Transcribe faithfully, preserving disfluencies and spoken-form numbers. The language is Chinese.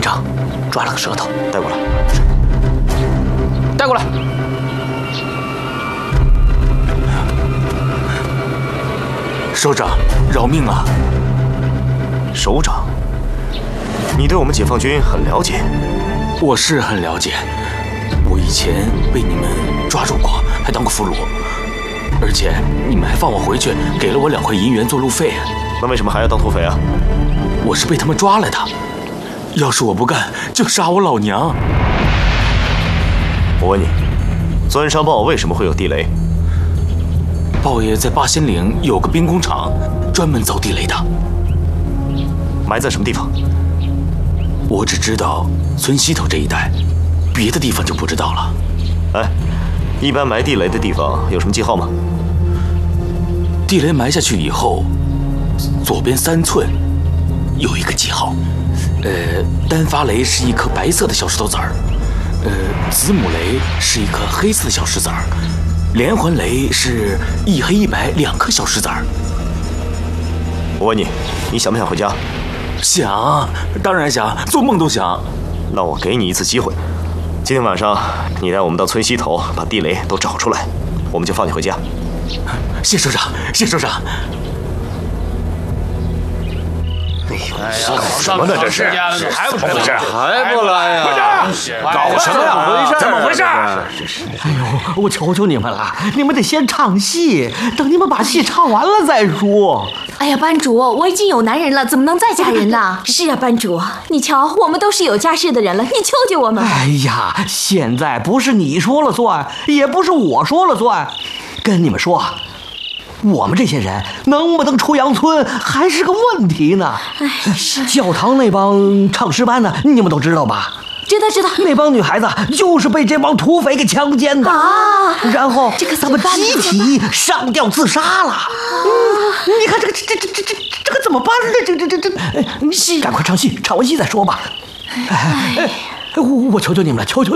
长，抓了个舌头， 带过来。 带过来。 首长，饶命啊！ 首长，你对我们解放军很了解。 我是很了解，我以前被你们抓住过，还当过俘虏，而且你们还放我回去，给了我两块银元做路费。 那为什么还要当土匪啊？ 我是被他们抓来的，要是我不干，就杀我老娘。 我问你，钻山豹为什么会有地雷？ 豹爷在八仙岭有个兵工厂，专门造地雷的。 埋在什么地方？ 我只知道村西头这一带，别的地方就不知道了。 哎，一般埋地雷的地方有什么记号吗？ 地雷埋下去以后，左边三寸有一个记号，呃，单发雷是一颗白色的小石头子儿，呃，子母雷是一颗黑色的小石子儿，连环雷是一黑一白两颗小石子儿。 我问你，你想不想回家？ 想，当然想，做梦都想。 那我给你一次机会，今天晚上你带我们到村西头把地雷都找出来，我们就放你回家。 谢首长，谢首长。 哎呀，什么呢？这是还不回事？ 还不来呀？ 搞什么呀？怎么回事？ 哎呦，我求求你们了，你们得先唱戏，等你们把戏唱完了再说。 哎呀，班主，我已经有男人了，怎么能再嫁人呢？是啊，班主，你瞧，我们都是有家室的人了，你救救我们！ 哎呀，现在不是你说了算，也不是我说了算，跟你们说，我们这些人能不能出杨村还是个问题呢。 哎，是教堂那帮唱诗班的，你们都知道吧？ 知道知道， 那帮女孩子就是被这帮土匪给强奸的啊！ 然后这个他们集体上吊自杀了。嗯，你看这个这这这这这这个怎么办呢？这这这这，哎，赶快唱戏，唱完戏再说吧。哎，我我求求你们了，求求。